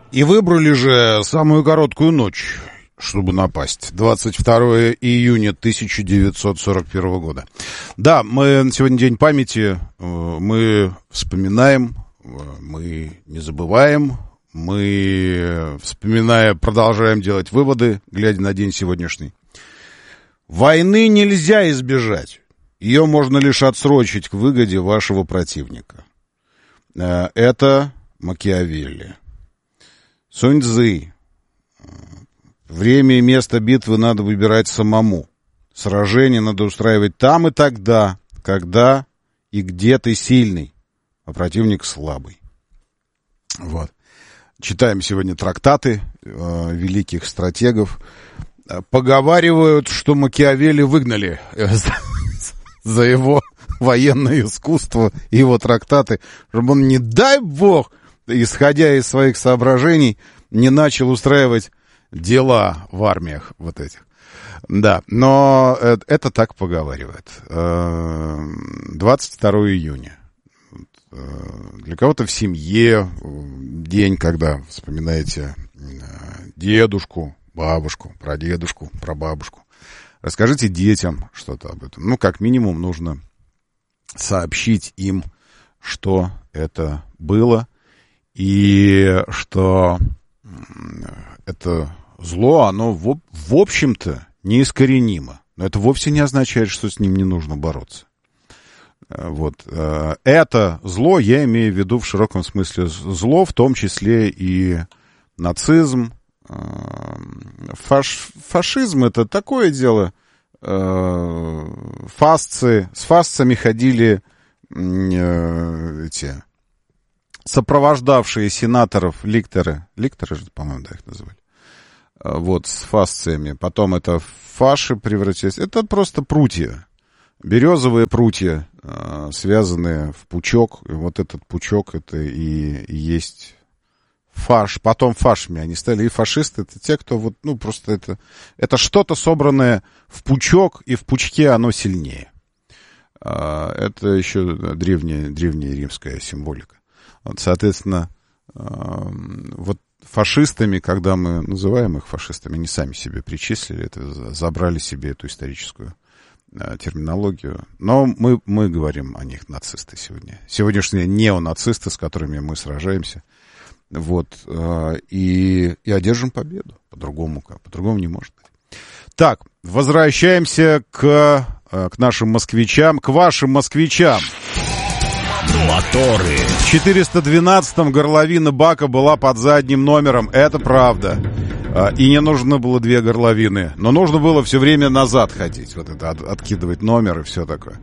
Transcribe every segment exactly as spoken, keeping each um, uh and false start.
И выбрали же самую короткую ночь, чтобы напасть. двадцать второе июня тысяча девятьсот сорок первого года. Да, мы сегодня день памяти, мы вспоминаем, мы не забываем, мы, вспоминая, продолжаем делать выводы, глядя на день сегодняшний. Войны нельзя избежать. Ее можно лишь отсрочить к выгоде вашего противника. Это Макиавелли. Сунь Цзы. Время и место битвы надо выбирать самому. Сражение надо устраивать там и тогда, когда и где ты сильный, а противник слабый. Вот. Читаем сегодня трактаты э, великих стратегов. Поговаривают, что Макиавелли выгнали за его военное искусство и его трактаты, чтобы он, не дай бог, исходя из своих соображений, не начал устраивать дела в армиях вот этих. Да, но это, это так поговаривают. двадцать второе июня. Для кого-то в семье день, когда вспоминаете дедушку, бабушку, прадедушку, прабабушку. Расскажите детям что-то об этом. Ну, как минимум, нужно сообщить им, что это было, и что это зло, оно в, в общем-то неискоренимо. Но это вовсе не означает, что с ним не нужно бороться. Вот. Это зло, я имею в виду в широком смысле зло, в том числе и нацизм. Фаш, фашизм — это такое дело. Фасцы, с фасцами ходили эти сопровождавшие сенаторов ликторы, ликторы же, по-моему, да, их называли. Вот, с фасциями. Потом это фаши превратились. Это просто прутья. Березовые прутья, связанные в пучок. И вот этот пучок — это и, и есть фаш. Потом фашами они стали. И фашисты — это те, кто вот, ну, просто это, это что-то собранное в пучок, и в пучке оно сильнее. Это еще древняя, древняя римская символика. Вот, соответственно, вот фашистами, когда мы называем их фашистами, они сами себе причислили, это, забрали себе эту историческую терминологию. Но мы, мы говорим о них нацисты сегодня. Сегодняшние неонацисты, с которыми мы сражаемся. Вот, и, и одержим победу. По-другому, по-другому не может быть. Так, возвращаемся к, к нашим москвичам, к вашим москвичам. Моторы. В четыреста двенадцатом горловина бака была под задним номером. Это правда. И не нужно было две горловины. Но нужно было все время назад ходить. Вот это, от, откидывать номер и все такое.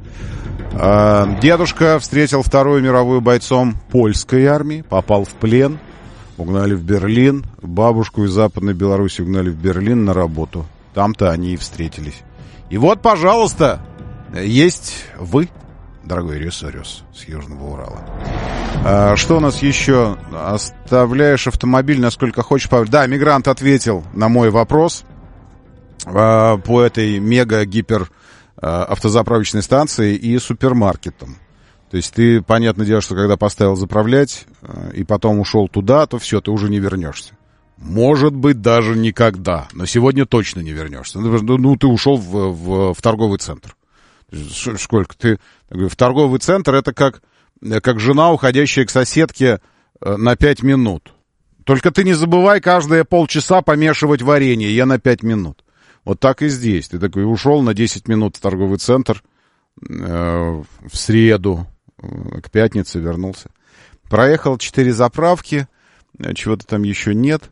Дедушка встретил Вторую мировую бойцом польской армии. Попал в плен. Угнали в Берлин. Бабушку из Западной Беларуси угнали в Берлин на работу. Там-то они и встретились. И вот, пожалуйста, есть вы, дорогой Ресорес с Южного Урала. А, что у нас еще? Оставляешь автомобиль, насколько хочешь. Да, мигрант ответил на мой вопрос а, по этой мега-гипер а, автозаправочной станции и супермаркетам. То есть ты, понятное дело, что когда поставил заправлять а, и потом ушел туда, то все, ты уже не вернешься. Может быть, даже никогда. Но сегодня точно не вернешься. Ну, ты ушел в, в, в торговый центр. Сколько ты... В торговый центр это как, как жена, уходящая к соседке на пять минут. Только ты не забывай каждые полчаса помешивать варенье. Я на пять минут. Вот так и здесь. Ты такой ушел на десять минут в торговый центр э, в среду, э, к пятнице вернулся. Проехал четыре заправки. Чего-то там еще нет.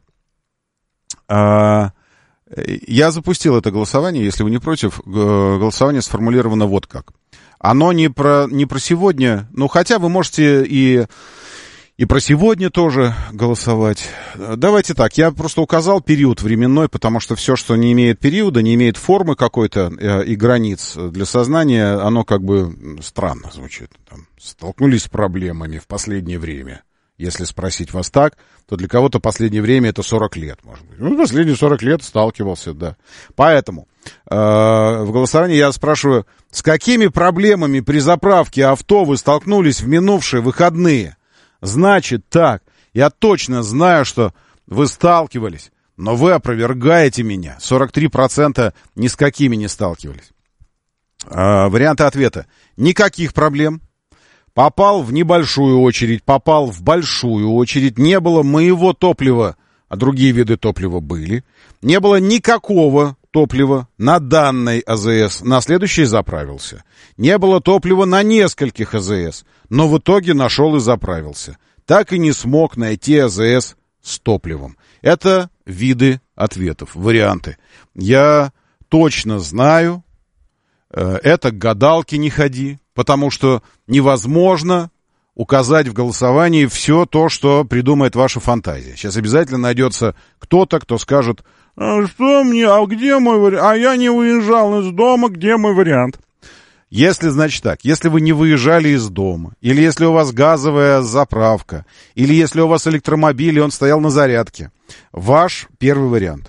А... Я запустил это голосование, если вы не против. Голосование сформулировано вот как. Оно не про, не про сегодня, ну, хотя вы можете и, и про сегодня тоже голосовать. Давайте так, я просто указал период временной, потому что все, что не имеет периода, не имеет формы какой-то и границ для сознания, оно как бы странно звучит. Там, столкнулись с проблемами в последнее время. Если спросить вас так, то для кого-то последнее время это сорок лет, может быть. Ну, последние сорок лет сталкивался, да. Поэтому э, в голосовании я спрашиваю, с какими проблемами при заправке авто вы столкнулись в минувшие выходные? Значит так, я точно знаю, что вы сталкивались, но вы опровергаете меня. сорок три процента ни с какими не сталкивались. А, варианты ответа. Никаких проблем. Попал в небольшую очередь, попал в большую очередь. Не было моего топлива, а другие виды топлива были. Не было никакого топлива на данной АЗС. На следующий заправился. Не было топлива на нескольких АЗС. Но в итоге нашел и заправился. Так и не смог найти АЗС с топливом. Это виды ответов, варианты. Я точно знаю, это к гадалке не ходи, потому что невозможно указать в голосовании все то, что придумает ваша фантазия. Сейчас обязательно найдется кто-то, кто скажет: а что мне, а где мой вариант? А я не выезжал из дома, где мой вариант? Если, значит так, если вы не выезжали из дома, или если у вас газовая заправка, или если у вас электромобиль, и он стоял на зарядке, ваш первый вариант.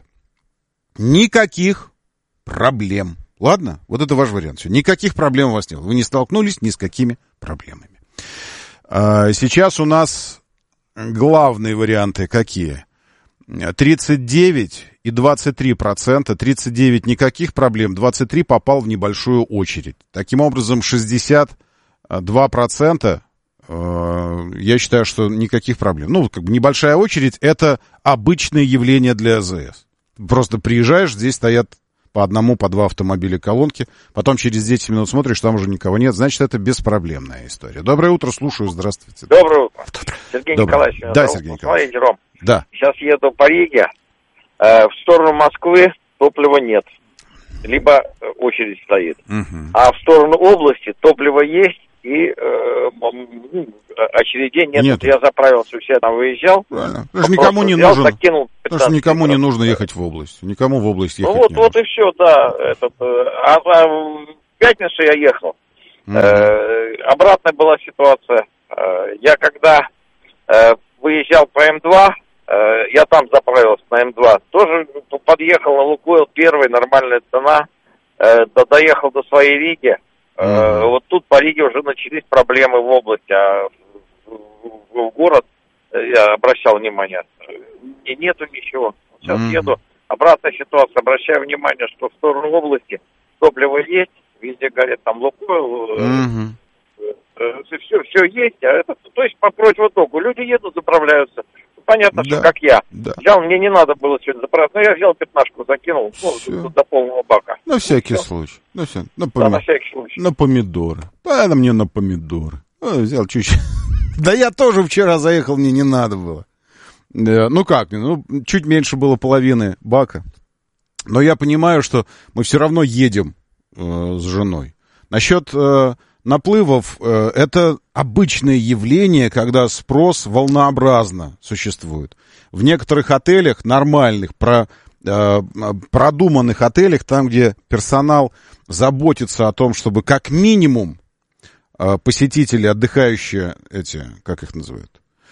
Никаких проблем. Ладно? Вот это ваш вариант. Все. Никаких проблем у вас нет. Вы не столкнулись ни с какими проблемами. А сейчас у нас главные варианты какие? тридцать девять и двадцать три процента. тридцать девять никаких проблем, двадцать три попал в небольшую очередь. Таким образом, шестьдесят два процента э, я считаю, что никаких проблем. Ну, как бы небольшая очередь — это обычное явление для АЗС. Просто приезжаешь, здесь стоят по одному, по два автомобиля колонки, потом через десять минут смотришь, там уже никого нет, значит, это беспроблемная история. Доброе утро, слушаю, здравствуйте. Доброе утро. Сергей Доброе. Николаевич. Да, Сергей Николаевич. Смотрите, Ром, да. Сейчас еду по Риге, э, в сторону Москвы топлива нет, либо очередь стоит. Угу. А в сторону области топливо есть, и э, очередей нет. нет. Вот я заправился, все там выезжал. Правильно. Потому что никому не взял, нужен. Потому что никому не нужно ехать в область. Никому в область ехать ну вот, не вот нужно. и все, да. Этот, а, а в пятницу я ехал. Mm-hmm. Э, обратная была ситуация. Э, я когда э, выезжал по М два, э, я там заправился на М два. Тоже подъехал на Лукойл, первый, нормальная цена. Э, до, доехал до своей Риги. Э, mm-hmm. Вот тут по Риге уже начались проблемы в области. А в, в, в город, я обращал внимание, и нету ничего. Сейчас mm-hmm. еду. Обратная ситуация. Обращаю внимание, что в сторону области топливо есть. Везде горит там Лукойл. Mm-hmm. Все, все есть. А это, то есть по противотоку. Люди едут, заправляются. Понятно, да. Что как я. Да. Взял, мне не надо было сегодня заправиться. Но я взял пятнашку, закинул ну, до полного бака. На всякий все. случай. На, все. на, пом... да, на всякий случай. На помидоры. Да, мне на помидоры. О, взял чуть-чуть. Да я тоже вчера заехал, мне не надо было. Ну как, ну чуть меньше было половины бака. Но я понимаю, что мы все равно едем э, с женой. Насчет э, наплывов, э, это обычное явление, когда спрос волнообразно существует. В некоторых отелях, нормальных, про, э, продуманных отелях, там, где персонал заботится о том, чтобы как минимум э, посетители, отдыхающие, эти, как их называют,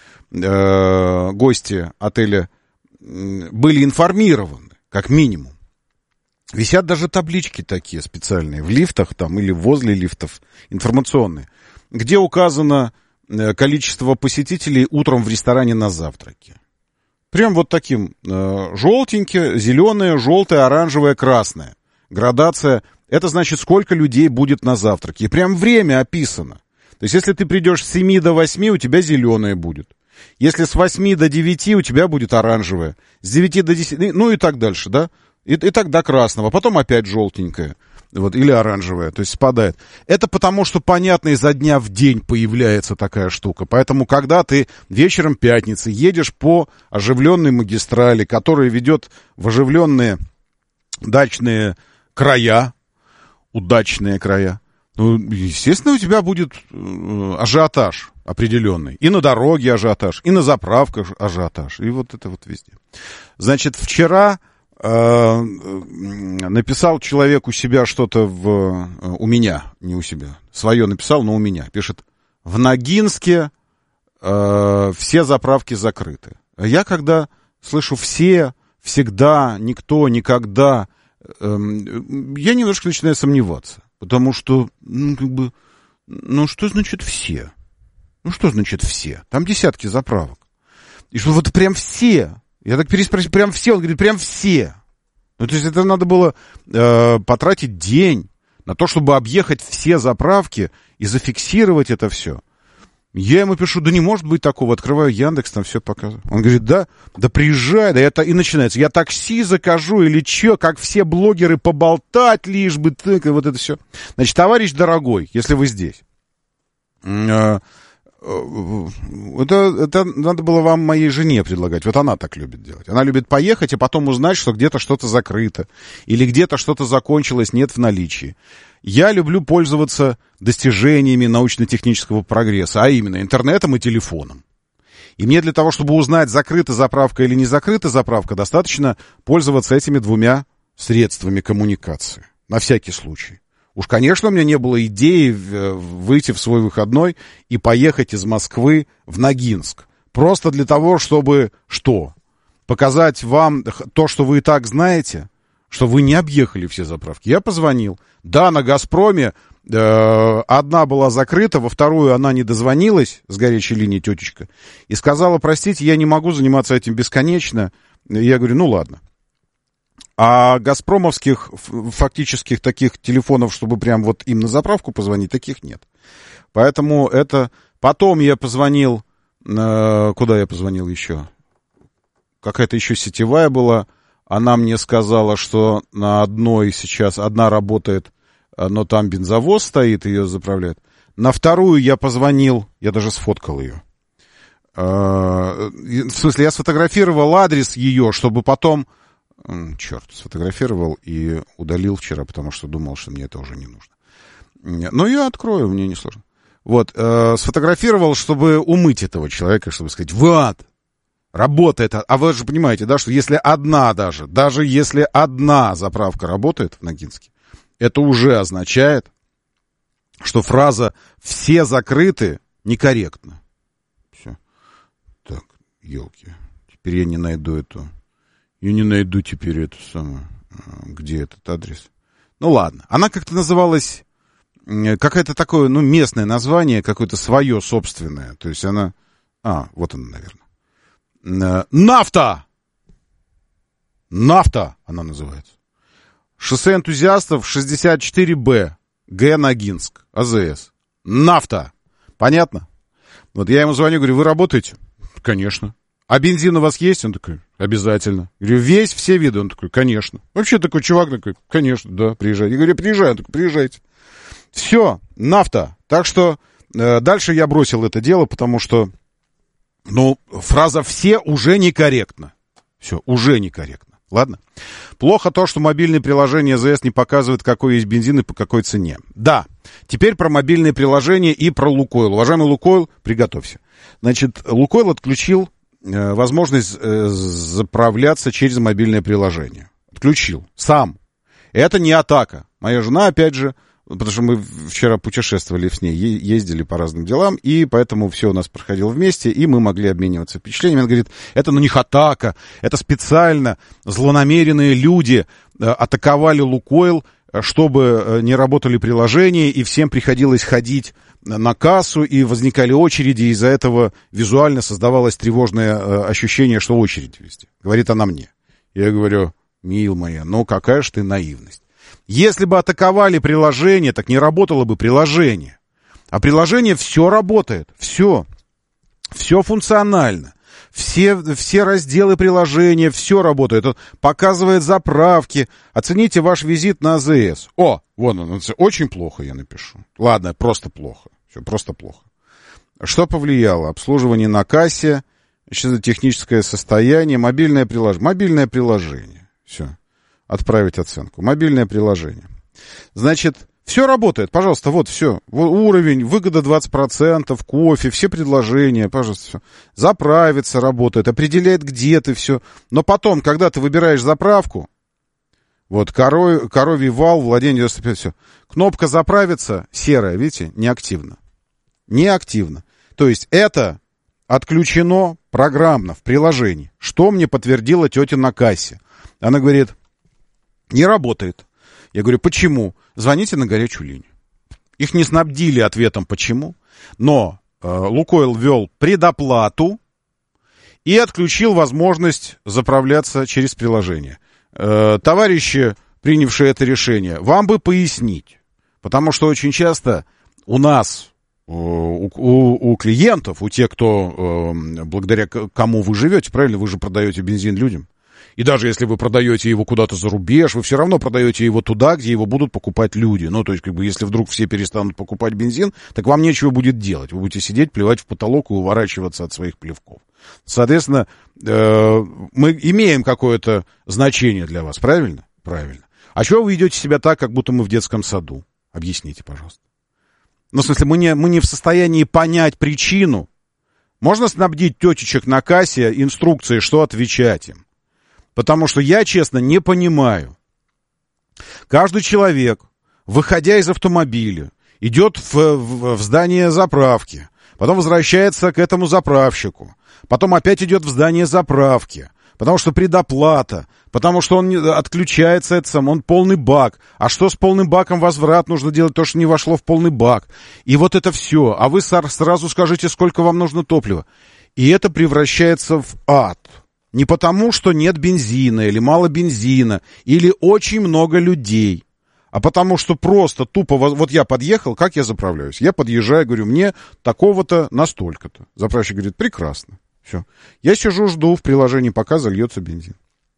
э, гости отеля, э, были информированы, как минимум. Висят даже таблички такие специальные в лифтах там или возле лифтов, информационные, где указано количество посетителей утром в ресторане на завтраке. Прям вот таким э, желтенькое, зеленое, желтое, оранжевое, красное. Градация. Это значит, сколько людей будет на завтраке. И прям время описано. То есть, если ты придешь с семи до восьми, у тебя зеленое будет. Если с восьми до девяти, у тебя будет оранжевое. С девяти до десяти, ну и так дальше, да? И, и так до красного, потом опять желтенькое, вот, или оранжевое, то есть спадает. Это потому, что, понятно, изо дня в день появляется такая штука. Поэтому, когда ты вечером пятницы едешь по оживленной магистрали, которая ведет в оживленные дачные края, удачные края, ну, естественно, у тебя будет э, ажиотаж определенный. И на дороге ажиотаж, и на заправках ажиотаж, и вот это вот везде. Значит, вчера... написал человек у себя что-то в... У меня, не у себя. Свое написал, но у меня. Пишет: в Ногинске э, все заправки закрыты. Я когда слышу «все», «всегда», «никто», «никогда», э, я немножко начинаю сомневаться. Потому что, ну, как бы... Ну, что значит «все»? Ну, что значит «все»? Там десятки заправок. И что вот прям все... Я так переспросил, прям все? Он говорит, прям все. Ну, то есть это надо было э, потратить день на то, чтобы объехать все заправки и зафиксировать это все. Я ему пишу, да не может быть такого. Открываю Яндекс, там все показывает. Он говорит, да, да приезжай, да это и начинается. Я такси закажу или че, как все блогеры, поболтать лишь бы, так, и вот это все. Значит, товарищ дорогой, если вы здесь, это, это надо было вам моей жене предлагать. Вот она так любит делать. Она любит поехать и потом узнать, что где-то что-то закрыто. Или где-то что-то закончилось, нет в наличии. Я люблю пользоваться достижениями научно-технического прогресса, а именно интернетом и телефоном. И мне для того, чтобы узнать, закрыта заправка или не закрыта заправка, достаточно пользоваться этими двумя средствами коммуникации. На всякий случай. Уж, конечно, у меня не было идеи выйти в свой выходной и поехать из Москвы в Ногинск. Просто для того, чтобы что? Показать вам то, что вы и так знаете, что вы не объехали все заправки. Я позвонил. Да, на «Газпроме» э, одна была закрыта, во вторую она не дозвонилась с горячей линии тетечка и сказала, простите, я не могу заниматься этим бесконечно. Я говорю, ну ладно. А газпромовских фактических таких телефонов, чтобы прям вот им на заправку позвонить, таких нет. Поэтому это... Потом я позвонил... Э, куда я позвонил еще? Какая-то еще сетевая была. Она мне сказала, что на одной сейчас одна работает, но там бензовоз стоит, ее заправляют. На вторую я позвонил, я даже сфоткал ее. В смысле, я сфотографировал адрес ее, чтобы потом... Черт, сфотографировал и удалил вчера, потому что думал, что мне это уже не нужно. Но я открою, мне не сложно. Вот, сфотографировал, чтобы умыть этого человека, чтобы сказать, вот... Работает, а вы же понимаете, да, что если одна даже, даже если одна заправка работает в Ногинске, это уже означает, что фраза «все закрыты» некорректна. Все. Так, елки, теперь я не найду эту, я не найду теперь эту самую, где этот адрес. Ну ладно, она как-то называлась, какое-то такое, ну, местное название, какое-то свое собственное, то есть она, а, вот она, наверное. Нафта! Нафта она называется. Шоссе энтузиастов шестьдесят четыре Б. Г. Ногинск. АЗС. Нафта. Понятно? Вот я ему звоню, говорю, вы работаете? Конечно. А бензин у вас есть? Он такой, обязательно. Я говорю, весь, все виды? Он такой, конечно. Вообще такой чувак такой, конечно, да, приезжай. Я говорю, приезжай. Он такой, приезжайте. Все, нафта. Так что э, дальше я бросил это дело, потому что ну, фраза «все» уже некорректна. Все, уже некорректно. Ладно? Плохо то, что мобильные приложения АЗС не показывают, какой есть бензин и по какой цене. Да, теперь про мобильные приложения и про Лукойл. Уважаемый Лукойл, приготовься. Значит, Лукойл отключил э, возможность э, заправляться через мобильное приложение. Отключил. Сам. Это не атака. Моя жена, опять же, потому что мы вчера путешествовали с ней, ездили по разным делам, и поэтому все у нас проходило вместе, и мы могли обмениваться впечатлениями. Она говорит, это ну не атака, это специально злонамеренные люди атаковали Лукойл, чтобы не работали приложения, и всем приходилось ходить на кассу, и возникали очереди, и из-за этого визуально создавалось тревожное ощущение, что очередь везде. Говорит она мне. Я говорю, мил моя, ну какая же ты наивность. Если бы атаковали приложение, так не работало бы приложение. А приложение все работает, все. Все функционально. Все, все разделы приложения, все работает. Он показывает заправки. Оцените ваш визит на АЗС. О, вон он, очень плохо я напишу. Ладно, просто плохо. Все, просто плохо. Что повлияло? Обслуживание на кассе, техническое состояние, мобильное приложение. Мобильное приложение. Все. Отправить оценку. Мобильное приложение. Значит, все работает. Пожалуйста, вот все. Уровень, выгода двадцать процентов, кофе, все предложения, пожалуйста, все. Заправиться работает, определяет, где ты, все. Но потом, когда ты выбираешь заправку, вот коров, коровий вал, владение девяносто пять, все. Кнопка заправиться серая, видите, неактивна. Неактивна. То есть это отключено программно в приложении. Что мне подтвердила тетя на кассе? Она говорит... Не работает. Я говорю, почему? Звоните на горячую линию. Их не снабдили ответом, почему. Но э, Лукойл ввел предоплату, и отключил возможность заправляться через приложение. Э, товарищи, принявшие это решение, вам бы пояснить, потому что очень часто у нас, у, у, у клиентов, у тех, кто, э, благодаря кому вы живете, правильно, вы же продаете бензин людям, и даже если вы продаете его куда-то за рубеж, вы все равно продаете его туда, где его будут покупать люди. Ну, то есть, как бы, если вдруг все перестанут покупать бензин, так вам нечего будет делать. Вы будете сидеть, плевать в потолок и уворачиваться от своих плевков. Соответственно, э, мы имеем какое-то значение для вас, правильно? Правильно. А чего вы ведете себя так, как будто мы в детском саду? Объясните, пожалуйста. Ну, в смысле, мы не, мы не в состоянии понять причину. Можно снабдить тетечек на кассе инструкцией, что отвечать им? Потому что я, честно, не понимаю. Каждый человек, выходя из автомобиля, идет в, в, в здание заправки, потом возвращается к этому заправщику, потом опять идет в здание заправки, потому что предоплата, потому что он отключается, это сам, он полный бак. А что с полным баком? Возврат нужно делать то, что не вошло в полный бак. И вот это все. А вы сразу скажите, сколько вам нужно топлива. И это превращается в ад. Не потому, что нет бензина, или мало бензина, или очень много людей, а потому что просто тупо... Вот я подъехал, как я заправляюсь? Я подъезжаю, говорю, мне такого-то настолько-то. Заправщик говорит, прекрасно. Все. Я сижу, жду в приложении, пока зальется бензин.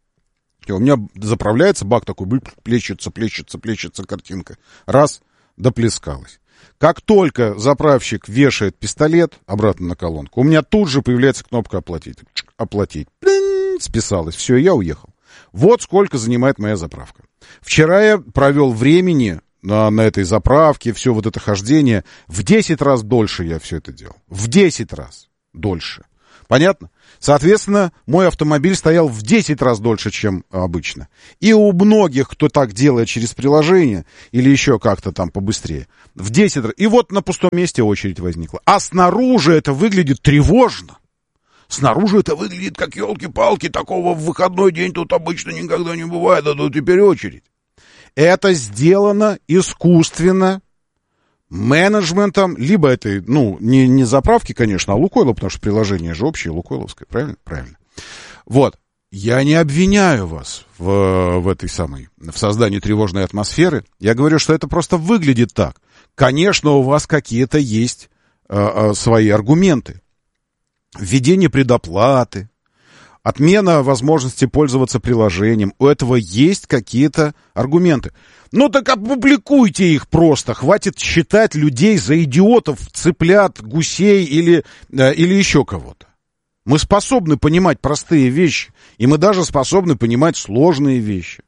И у меня заправляется бак такой, плещется, плещется, плещется картинка. Раз, доплескалась. Как только заправщик вешает пистолет обратно на колонку, у меня тут же появляется кнопка «Оплатить». Оплатить. Плинь, списалось. Все, я уехал. Вот сколько занимает моя заправка. Вчера я провел времени на, на этой заправке, все вот это хождение. В десять раз дольше я все это делал. В десять раз дольше. Понятно? Соответственно, мой автомобиль стоял в десять раз дольше, чем обычно. И у многих, кто так делает через приложение, или еще как-то там побыстрее, в десять раз. И вот на пустом месте очередь возникла. А снаружи это выглядит тревожно. Снаружи это выглядит как елки-палки, такого в выходной день тут обычно никогда не бывает, а тут теперь очередь. Это сделано искусственно, менеджментом, либо это, ну, не, не заправки, конечно, а Лукойла, потому что приложение же общее, лукойловское, правильно? Правильно. Вот. Я не обвиняю вас в, в этой самой, в создании тревожной атмосферы. Я говорю, что это просто выглядит так. Конечно, у вас какие-то есть э, э, свои аргументы. Введение предоплаты, отмена возможности пользоваться приложением. У этого есть какие-то аргументы. Ну так опубликуйте их просто. Хватит считать людей за идиотов, цыплят, гусей или, э, или еще кого-то. Мы способны понимать простые вещи, и мы даже способны понимать сложные вещи.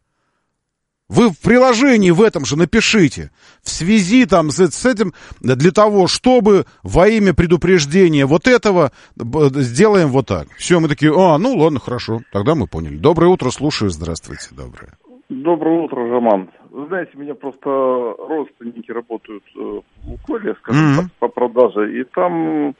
Вы в приложении в этом же напишите, в связи там с, с этим, для того, чтобы во имя предупреждения вот этого сделаем вот так. Все, мы такие, а, ну ладно, хорошо, тогда мы поняли. Доброе утро, слушаю, здравствуйте, доброе. Доброе утро, Роман. Вы знаете, у меня просто родственники работают в Лукойле, скажем mm-hmm. так, по продаже, и там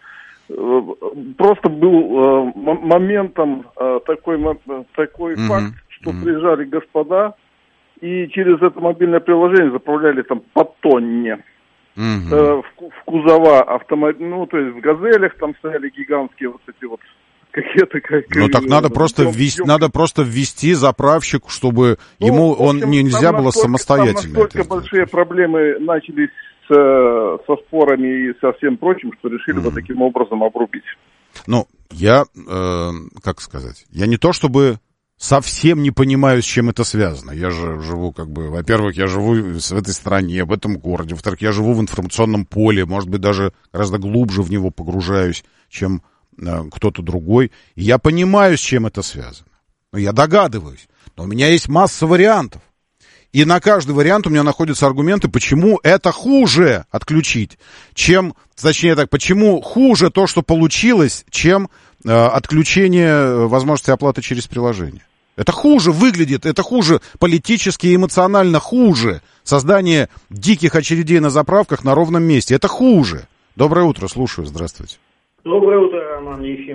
просто был моментом такой, такой mm-hmm. факт, что mm-hmm. приезжали господа, и через это мобильное приложение заправляли там по тонне. Mm-hmm. Э, в, в кузова автомобиля, ну, то есть в «Газелях» там стояли гигантские вот эти вот какие-то... Как, ну, так надо, просто ввести, надо просто ввести заправщику, чтобы ну, ему общем, он нельзя было настолько, самостоятельно там настолько большие проблемы начались с, со спорами и со всем прочим, что решили mm-hmm. вот таким образом обрубить. Ну, я, э, как сказать, я не то чтобы... совсем не понимаю, с чем это связано. Я же живу, как бы, во-первых, я живу в этой стране, в этом городе. Во-вторых, я живу в информационном поле, может быть, даже гораздо глубже в него погружаюсь, чем э, кто-то другой. И я понимаю, с чем это связано. Но я догадываюсь. Но у меня есть масса вариантов. И на каждый вариант у меня находятся аргументы, почему это хуже отключить, чем, точнее так, почему хуже то, что получилось, чем э, отключение возможности оплаты через приложение. Это хуже выглядит, это хуже политически и эмоционально хуже. Создание диких очередей на заправках на ровном месте. Это хуже. Доброе утро, слушаю, здравствуйте. Доброе утро, Роман Ефимович,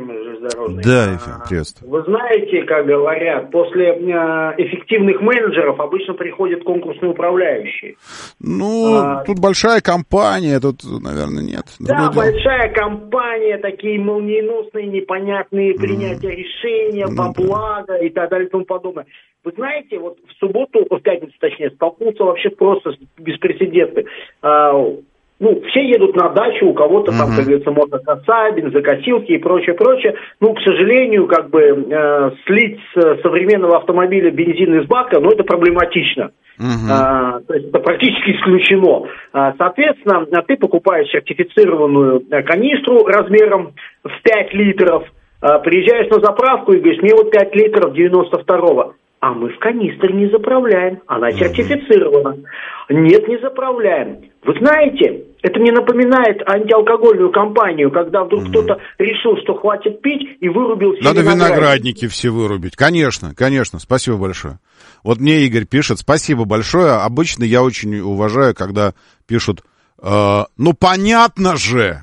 железнодорожный. Да, Ефим, приветствую. Вы знаете, как говорят, после э, эффективных менеджеров обычно приходят конкурсные управляющие. Ну, а, тут большая компания, тут, наверное, нет. Да, большая компания, такие молниеносные, непонятные принятия mm. решения, во mm. благо и так далее и тому подобное. Вы знаете, вот в субботу, в пятницу точнее, столкнулся вообще просто беспрецедентно. А, ну, все едут на дачу, у кого-то uh-huh. там, как говорится, мотокоса, бензокосилки и прочее, прочее. Ну, к сожалению, как бы э, слить с современного автомобиля бензин из бака, ну, это проблематично. Uh-huh. А, то есть это практически исключено. А, соответственно, ты покупаешь сертифицированную канистру размером в пять литров, а, приезжаешь на заправку и говоришь, мне вот пять литров девяносто второго. А мы в канистр не заправляем, она сертифицирована. Нет, не заправляем. Вы знаете, это мне напоминает антиалкогольную кампанию, когда вдруг mm-hmm. кто-то решил, что хватит пить, и вырубил все Надо виноградники. виноградники все вырубить. Конечно, конечно, спасибо большое. Вот мне Игорь пишет, спасибо большое. Обычно я очень уважаю, когда пишут, э, ну понятно же.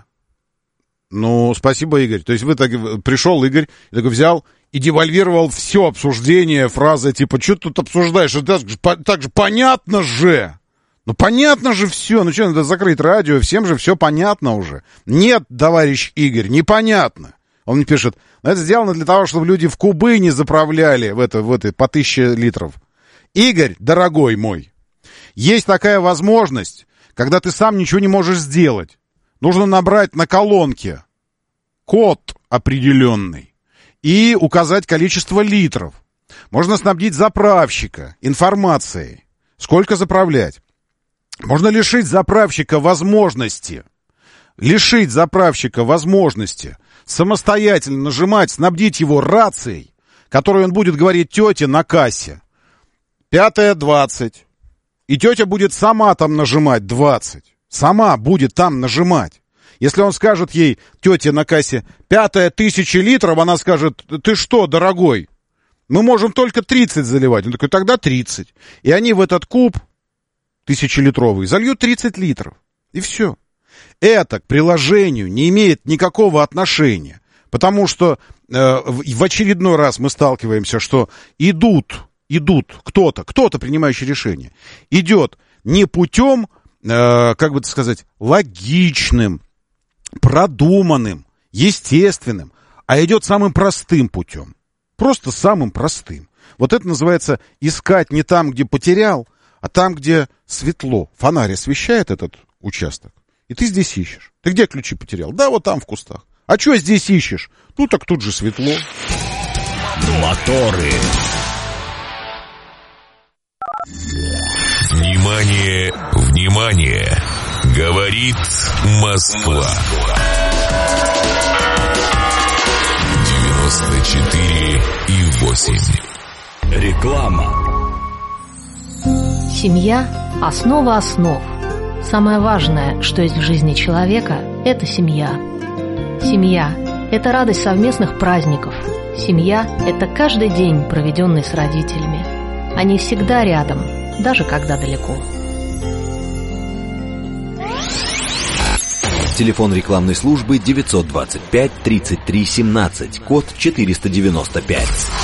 Ну, спасибо, Игорь. То есть вы так, пришел Игорь, такой взял и девальвировал все обсуждение, фразы типа, что тут обсуждаешь, это так же понятно же. Ну, понятно же все. Ну, что, надо закрыть радио, всем же все понятно уже. Нет, товарищ Игорь, непонятно. Он мне пишет, это сделано для того, чтобы люди в кубы не заправляли в это, в это по тысяче литров. Игорь, дорогой мой, есть такая возможность, когда ты сам ничего не можешь сделать. Нужно набрать на колонке код определенный и указать количество литров. Можно снабдить заправщика информацией, сколько заправлять. Можно лишить заправщика возможности, лишить заправщика возможности самостоятельно нажимать, снабдить его рацией, которой он будет говорить тете на кассе. Пятое двадцать. И тетя будет сама там нажимать двадцать. Сама будет там нажимать. Если он скажет ей, тете на кассе, пятая тысяча литров, она скажет, ты что, дорогой, мы можем только тридцать заливать. Он такой, тогда тридцать. И они в этот куб тысячелитровый зальют тридцать литров. И все. Это к приложению не имеет никакого отношения. Потому что э, в очередной раз мы сталкиваемся, что идут, идут кто-то, кто-то, принимающий решение, идет не путем, э, как бы это сказать, логичным, продуманным, естественным, а идет самым простым путем. Просто самым простым. Вот это называется искать не там, где потерял, а там, где светло. Фонарь освещает этот участок, и ты здесь ищешь. Ты где ключи потерял? Да, вот там в кустах. А что здесь ищешь? Ну, так тут же светло. Моторы. Внимание, внимание! Говорит Москва. девяносто четыре и восемь. Реклама. Семья – основа основ. Самое важное, что есть в жизни человека – это семья. Семья – это радость совместных праздников. Семья – это каждый день, проведенный с родителями. Они всегда рядом, даже когда далеко. Телефон рекламной службы девятьсот двадцать пять тридцать три семнадцать, код четыреста девяносто пять.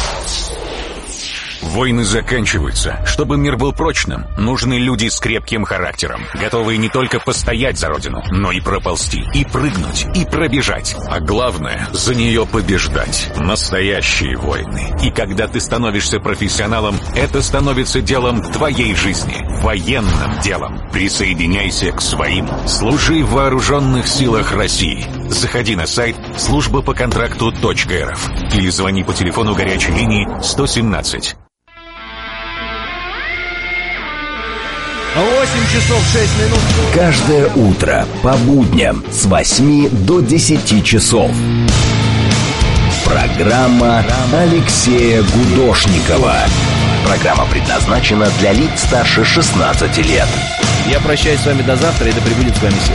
Войны заканчиваются. Чтобы мир был прочным, нужны люди с крепким характером, готовые не только постоять за родину, но и проползти, и прыгнуть, и пробежать. А главное, за нее побеждать. Настоящие войны. И когда ты становишься профессионалом, это становится делом твоей жизни. Военным делом. Присоединяйся к своим. Служи в вооруженных силах России. Заходи на сайт служба по контракту точка рф или звони по телефону горячей линии сто семнадцать. восемь часов шесть минут. Каждое утро по будням с восьми до десяти часов. Программа Алексея Гудошникова. Программа предназначена для лиц старше шестнадцати лет. Я прощаюсь с вами до завтра, и да пребудет с вами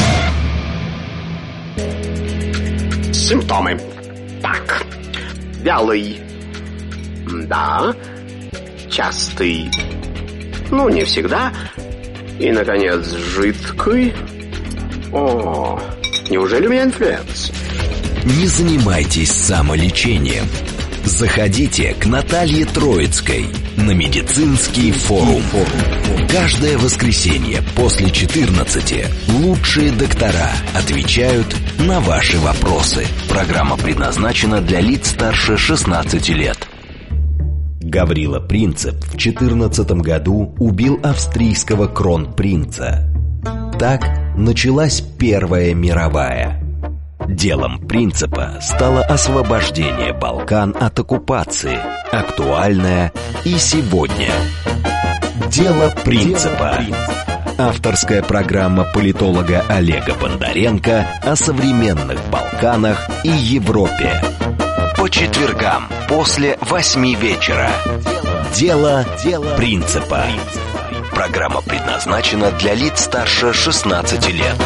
сила. Симптомы. Так. Вялый. Да. Частый. Ну, не всегда. И, наконец, жидкий. О, неужели у меня инфлюенс? Не занимайтесь самолечением. Заходите к Наталье Троицкой на медицинский форум. Каждое воскресенье после четырнадцати лучшие доктора отвечают на ваши вопросы. Программа предназначена для лиц старше шестнадцати лет. Гаврила Принцип в четырнадцатом году убил австрийского кронпринца. Так началась Первая мировая. Делом Принципа стало освобождение Балкан от оккупации, актуальное и сегодня. Дело Принципа. Авторская программа политолога Олега Бондаренко о современных Балканах и Европе. По четвергам после восьми вечера. Дело Принципа. Программа предназначена для лиц старше шестнадцати лет.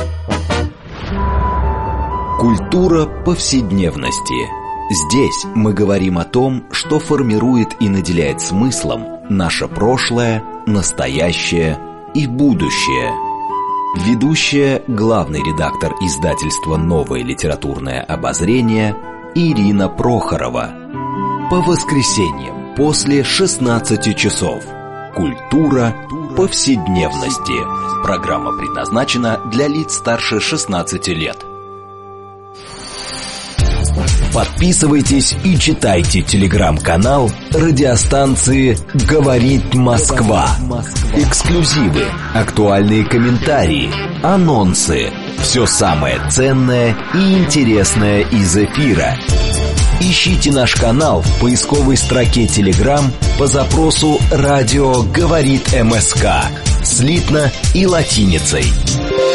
Культура повседневности. Здесь мы говорим о том, что формирует и наделяет смыслом наше прошлое, настоящее и будущее. Ведущая, главный редактор издательства «Новое литературное обозрение» Ирина Прохорова. По воскресеньям после шестнадцати часов. Культура повседневности. Программа предназначена для лиц старше шестнадцати лет. Подписывайтесь и читайте телеграм-канал радиостанции «Говорит Москва». Эксклюзивы, актуальные комментарии, анонсы. Все самое ценное и интересное из эфира. Ищите наш канал в поисковой строке Telegram по запросу «Радио говорит МСК» слитно и латиницей.